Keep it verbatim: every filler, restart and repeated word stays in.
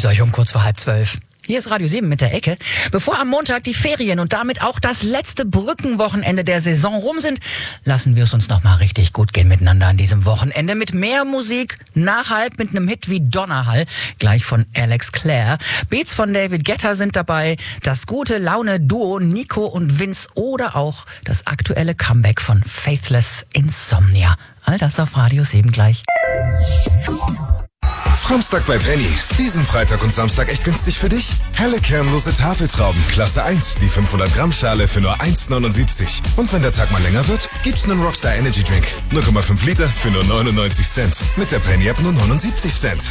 grüße euch um kurz vor halb zwölf. Hier ist Radio sieben mit der Ecke. Bevor am Montag die Ferien und damit auch das letzte Brückenwochenende der Saison rum sind, lassen wir es uns noch mal richtig gut gehen miteinander an diesem Wochenende mit mehr Musik, nachhalb mit einem Hit wie Donnerhall, gleich von Alex Clare. Beats von David Guetta sind dabei, das gute Laune-Duo Nico und Vince oder auch das aktuelle Comeback von Faithless Insomnia. All das auf Radio sieben gleich. Samstag bei Penny. Diesen Freitag und Samstag echt günstig für dich? Helle kernlose Tafeltrauben, Klasse eins, die fünfhundert Gramm Schale für nur eins neunundsiebzig. Und wenn der Tag mal länger wird, gibt's einen Rockstar Energy Drink. null Komma fünf Liter für nur neunundneunzig Cent. Mit der Penny App nur neunundsiebzig Cent.